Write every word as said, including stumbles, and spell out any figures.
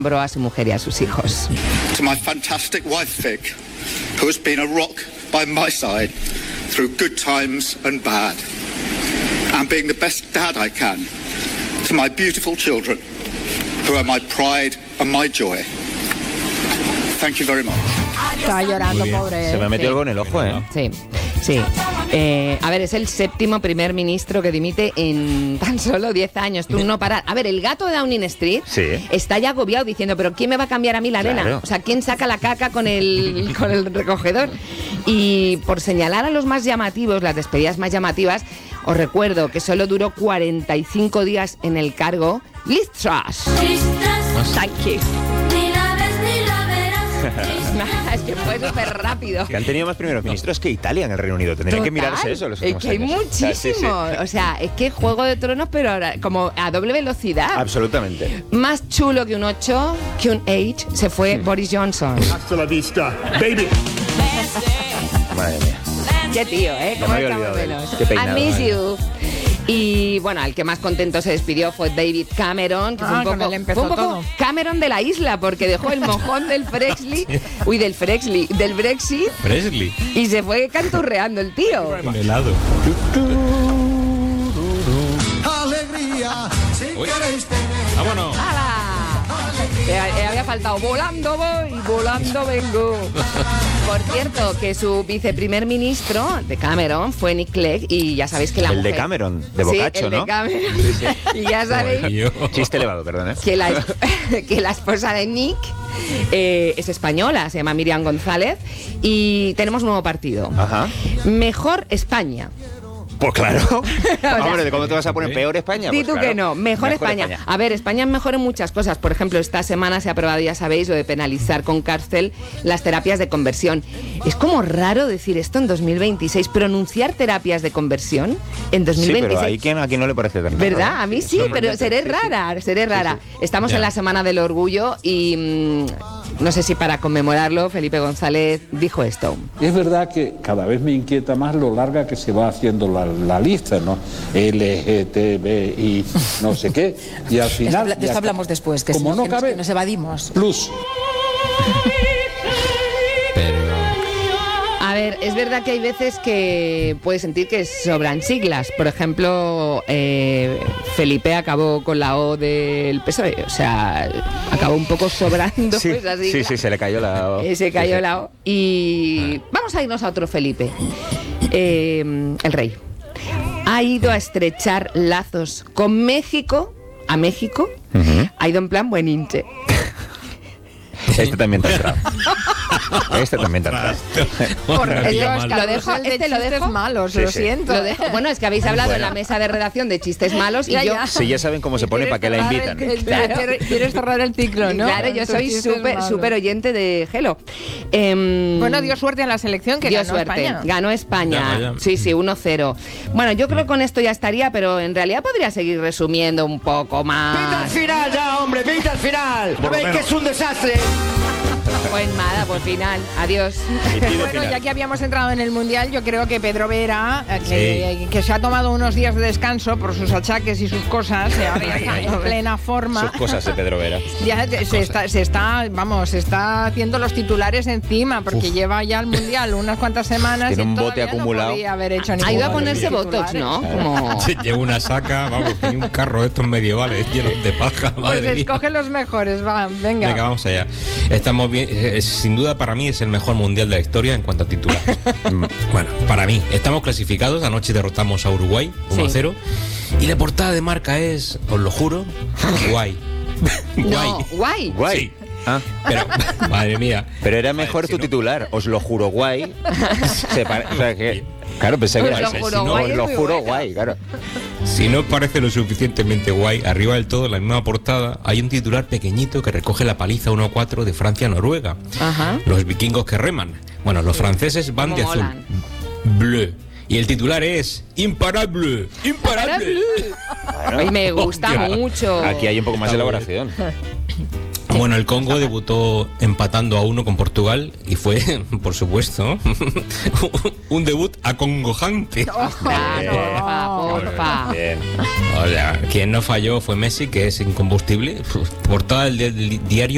a su mujer y a sus hijos. To my fantastic wife Vic, who has been a rock by my side through good times and bad, and being the best dad I can. To my beautiful children, who are my pride and my joy. Thank you very much. Está llorando, pobre. Se me metió Sí. algo en el ojo, ¿eh? Sí, sí. Eh, a ver, es el séptimo primer ministro que dimite en tan solo diez años. Tú no parar. A ver, el gato de Downing Street Sí. está ya agobiado diciendo, ¿pero quién me va a cambiar a mí la Claro. arena? O sea, ¿quién saca la caca con el, con el recogedor? Y por señalar a los más llamativos, las despedidas más llamativas, os recuerdo que solo duró cuarenta y cinco días en el cargo Liz Truss. Thank you. Es que fue súper rápido. Que han tenido más primeros ministros que Italia en el Reino Unido. Tendrían que Total. mirarse eso los Es últimos que hay años. muchísimo. O sea, sí, sí. O sea, es que Juego de Tronos, pero ahora como a doble velocidad. Absolutamente. Más chulo que un ocho, que un ocho, se fue Hmm. Boris Johnson. Hasta la vista, baby. Madre mía. Qué tío, ¿eh? No ¿Cómo me había estamos olvidado de él. veloz? Qué peinado, I miss vale. you. Y bueno, el que más contento se despidió fue David Cameron, que fue Ah, un con poco, él empezó fue un poco todo. Cameron de la isla, porque dejó el mojón del Frexley, uy, del Frexley, del Brexit, Presley. y se fue canturreando el tío. Un helado. Alegría, si Uy. queréis tener. ¡Vámonos! ¡Hala! Eh, eh, había faltado volando voy, volando vengo. Por cierto, que su viceprimer ministro de Cameron fue Nick Clegg, y ya sabéis que la El mujer... de Cameron, de Sí, Boccaccio, el de ¿no? Cameron. Y ya sabéis Yo. Chiste elevado, perdón, ¿eh? que la, que la esposa de Nick eh, es española, se llama Miriam González, y tenemos un nuevo partido. Ajá. Mejor España. Pues claro. Hombre, ¿cómo te vas a poner peor España? Di Pues tú claro. que no, mejor, España. A ver, España es mejor en muchas cosas. Por ejemplo, esta semana se ha aprobado, ya sabéis, lo de penalizar con cárcel las terapias de conversión. Es como raro decir esto en dos mil veintiséis, pronunciar terapias de conversión en dos mil Sí, veintiséis. pero hay quien a quien no le parece tan raro, ¿Verdad? ¿eh? A mí sí, Son pero momentos- seré sí, sí. rara, seré rara. Estamos Ya. en la Semana del Orgullo y mm, no sé si para conmemorarlo Felipe González dijo esto. Es verdad que cada vez me inquieta más lo larga que se va haciendo la, la lista, ¿no? L G T B I, no sé qué. Y al Esto final. habla- de ya esto hablamos está. después, que, como si no que nos, cabe, que nos evadimos. plus. Pero... A ver, es verdad que hay veces que puedes sentir que sobran siglas. Por ejemplo, eh, Felipe acabó con la O del P S O E. O sea, acabó un poco sobrando Sí, esa sigla. sí, sí, se le cayó la O. Eh, se cayó Sí, sí. la O. Y vamos a irnos a otro Felipe. Eh, el rey ha ido a estrechar lazos con México, a México, Ujú. ha ido en plan buen hinche. Este también te ha entrado. Este también te ha entrado. Por Qué Dios, mal. lo dejo, El de este lo chistes dejo. malos, Sí, lo sí. siento. Lo dejo. Bueno, es que habéis hablado en Bueno. la mesa de redacción de chistes malos y Ya, yo... ya. Si ya saben cómo se pone, ¿para qué la invitan? Claro. Quieres, quieres cerrar el ciclo, ¿no? Claro, yo Tus soy chistes súper malos. súper oyente de Gelo. Em, Bueno, dio suerte en la selección que dio ganó suerte. España. Ganó España. Ya, ya. Sí, sí, uno cero. Bueno, yo creo que con esto ya estaría, pero en realidad podría seguir resumiendo un poco más. final ya, hombre, pinta al final. ¿No veis que es un desastre? Pues nada, por final. Adiós. Bueno, ya que habíamos entrado en el Mundial, yo creo que Pedro Vera, eh, que, que se ha tomado unos días de descanso por sus achaques y sus cosas, y ahora ya está en plena forma. Sus cosas de Pedro Vera. Ya se, se está, se está, vamos, se está haciendo los titulares encima, porque Uf. lleva ya el Mundial unas cuantas semanas Tiene y un bote todavía acumulado. No podía haber hecho Ha ningún ido a gol. ponerse Titulares. botox, ¿no? Como... Lleva una saca, vamos, tiene un carro de estos medievales llenos de paja, Pues madre mía. escoge los mejores, va, venga. Venga, vamos allá. Estamos bien, eh, sin duda para mí es el mejor mundial de la historia en cuanto a titulares. Bueno, para mí, estamos clasificados, anoche derrotamos a Uruguay uno a cero y la portada de Marca es, os lo juro, guay. No, guay. Guay. Sí. Ah, Pero, madre mía. pero era mejor Si tu no- titular. Os lo juro, guay. Se pare- o sea que, claro, pensé que Os era lo ese. juro, Si no, guay os es lo muy juro, bueno. guay, claro. Si no parece lo suficientemente guay, arriba del todo, en la misma portada, hay un titular pequeñito que recoge la paliza uno a cuatro de Francia-Noruega. Ajá. Los vikingos que reman. Bueno, los franceses van Cómo de azul. molan. Bleu. Y el titular es imparable. Imparable. Ay, me gusta Hostia. mucho. Aquí hay un poco más de Está muy elaboración. Bueno, el Congo debutó empatando a uno con Portugal y fue, por supuesto, un debut acongojante. Claro, porfa, porfa. Bien. O sea, quien no falló fue Messi, que es incombustible. Portada del, del diario